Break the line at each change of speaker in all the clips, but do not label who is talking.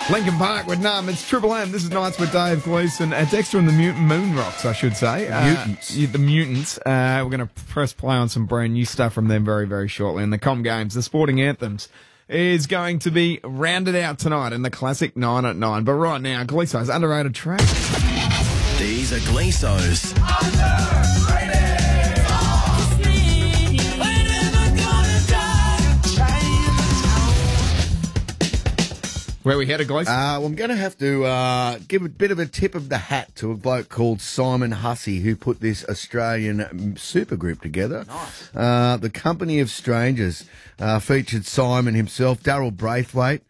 Lincoln Park with Numb. It's Triple M. This is Nights with Dave Gleeson. Dexter and the Mutant Moon Rocks, I should say.
Mutants.
The Mutants. We're going to press play on some brand new stuff from them very, very shortly. And the Com Games, the Sporting Anthems, is going to be rounded out tonight in the classic 9 at 9. But right now, Gleeso's underrated track.
These are Gleeso's
Where we headed, Gleeson?
Well, I'm going to have to give a bit of a tip of the hat to a bloke called Simon Hussey, who put this Australian supergroup together. Nice. The Company of Strangers featured Simon himself, Daryl Braithwaite,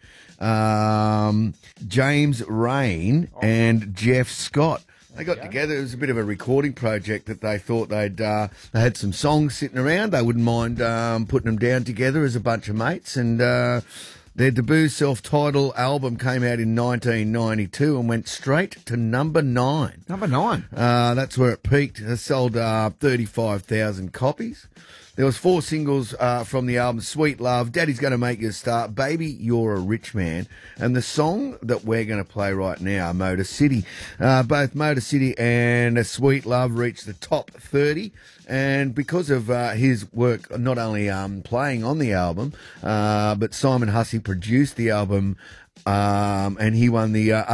James Rain, and Jeff Scott. They got together. It was a bit of a recording project that they thought they had some songs sitting around. They wouldn't mind putting them down together as a bunch of mates. And their debut self-titled album came out in 1992 and went straight to number 9.
Number 9.
That's where it peaked. It sold 35,000 copies. There was 4 singles from the album: Sweet Love, Daddy's Gonna Make You a Star, Baby You're a Rich Man, and the song that we're going to play right now, Motor City. Both Motor City and Sweet Love reached the top 30, and because of his work, not only playing on the album, but Simon Hussey produced the album, and he won the